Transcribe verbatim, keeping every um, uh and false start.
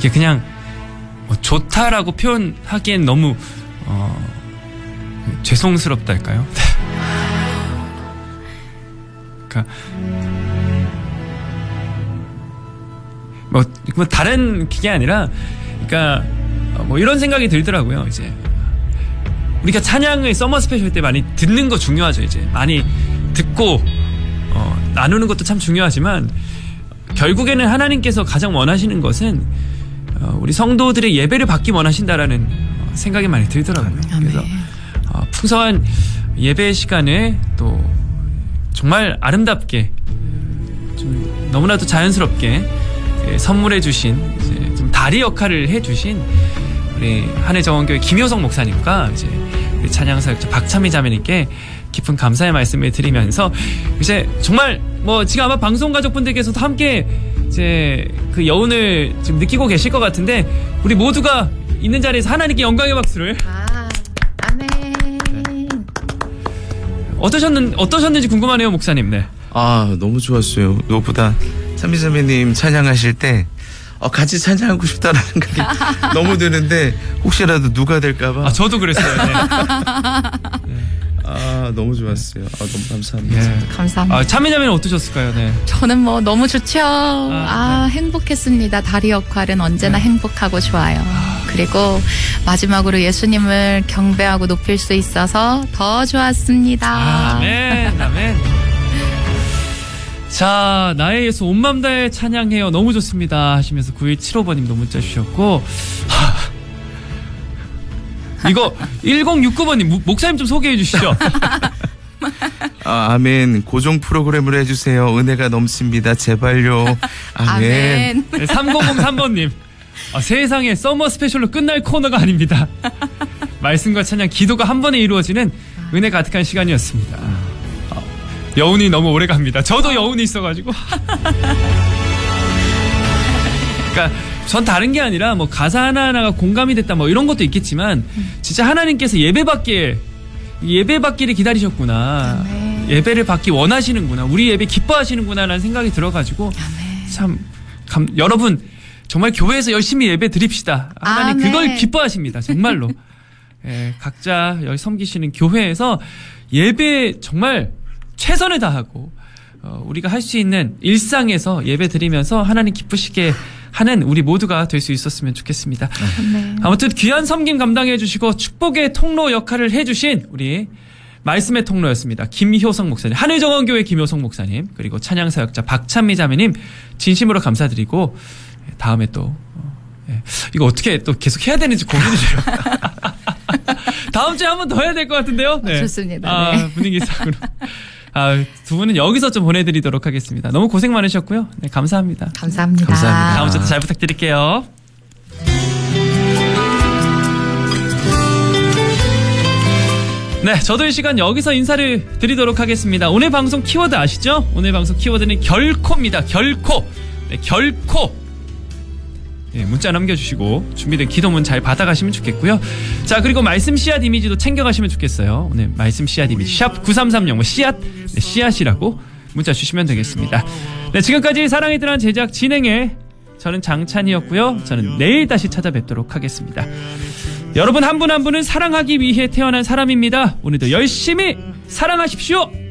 이게 그냥 뭐 좋다라고 표현하기엔 너무 어, 죄송스럽달까요? 그러니까 뭐, 뭐 다른 게 아니라, 그러니까 뭐 이런 생각이 들더라고요. 이제 우리가 찬양의 서머 스페셜 때 많이 듣는 거 중요하죠. 이제 많이 듣고 어, 나누는 것도 참 중요하지만 결국에는 하나님께서 가장 원하시는 것은 어, 우리 성도들의 예배를 받기 원하신다라는 생각이 많이 들더라고요. 그래서 어, 풍성한 예배 시간에 또 정말 아름답게 좀 너무나도 자연스럽게 선물해 주신 이제 좀 다리 역할을 해 주신 우리 한해정원교회 김효성 목사님과 이제 우리 찬양사역자 박찬미 자매님께 깊은 감사의 말씀을 드리면서 이제 정말 뭐 지금 아마 방송 가족분들께서도 함께 이제 그 여운을 지금 느끼고 계실 것 같은데 우리 모두가 있는 자리에서 하나님께 영광의 박수를. 아, 아멘. 네. 어떠셨는 어떠셨는지 궁금하네요, 목사님. 네. 아, 너무 좋았어요. 무엇보다 찬미자매님 찬양하실 때 어, 같이 찬양하고 싶다라는 생각이 너무 드는데 혹시라도 누가 될까봐. 아, 저도 그랬어요. 네. 네. 아, 너무 좋았어요. 아, 너무 감사합니다. 네. 감사합니다. 아, 참여자매는 어떠셨을까요? 네. 저는 뭐 너무 좋죠. 아, 아 네. 행복했습니다. 다리 역할은 언제나 네. 행복하고 좋아요. 그리고 마지막으로 예수님을 경배하고 높일 수 있어서 더 좋았습니다. 아멘, 아멘. 자, 나의 예수 온맘 다해 찬양해요. 너무 좋습니다. 하시면서 구일칠오 번님도 문자 주셨고, 하, 이거 일공육구 번님 목사님 좀 소개해 주시죠. 아, 아멘. 고정 프로그램을 해주세요. 은혜가 넘칩니다. 제발요. 아멘. 아멘. 삼공공삼 번님 아, 세상에 서머 스페셜로 끝날 코너가 아닙니다. 말씀과 찬양, 기도가 한 번에 이루어지는 은혜 가득한 시간이었습니다. 여운이 너무 오래 갑니다. 저도 여운이 있어가지고. 그러니까 전 다른 게 아니라 뭐 가사 하나하나가 공감이 됐다 뭐 이런 것도 있겠지만 진짜 하나님께서 예배받기에 예배받기를 기다리셨구나. 아멘. 예배를 받기 원하시는구나. 우리 예배 기뻐하시는구나라는 생각이 들어가지고 참 감, 여러분 정말 교회에서 열심히 예배 드립시다. 하나님 아멘. 그걸 기뻐하십니다. 정말로. 예, 각자 여기 섬기시는 교회에서 예배 정말 최선을 다하고 어, 우리가 할 수 있는 일상에서 예배 드리면서 하나님 기쁘시게 하는 우리 모두가 될 수 있었으면 좋겠습니다. 네. 아무튼 귀한 섬김 감당해 주시고 축복의 통로 역할을 해주신 우리 말씀의 통로였습니다. 김효성 목사님, 하늘정원교회 김효성 목사님, 그리고 찬양사역자 박찬미 자매님 진심으로 감사드리고 다음에 또 어, 예. 이거 어떻게 또 계속 해야 되는지 고민이 돼요. 다음 주에 한 번 더 해야 될 것 같은데요. 네. 좋습니다. 아, 네. 분위기상으로. 아, 두 분은 여기서 좀 보내드리도록 하겠습니다. 너무 고생 많으셨고요. 네, 감사합니다. 감사합니다. 감사합니다. 다음 주도 잘 부탁드릴게요. 네, 저도 이 시간 여기서 인사를 드리도록 하겠습니다. 오늘 방송 키워드 아시죠? 오늘 방송 키워드는 결코입니다. 결코. 네, 결코. 네, 문자 남겨주시고 준비된 기도문 잘 받아가시면 좋겠고요. 자, 그리고 말씀 씨앗 이미지도 챙겨가시면 좋겠어요. 오늘 말씀 씨앗 이미지 샵 구삼삼영 뭐 씨앗, 네, 씨앗이라고 문자 주시면 되겠습니다. 네, 지금까지 사랑이 드란 제작 진행에 저는 장찬이었고요. 저는 내일 다시 찾아뵙도록 하겠습니다. 여러분 한 분 한 분은 사랑하기 위해 태어난 사람입니다. 오늘도 열심히 사랑하십시오.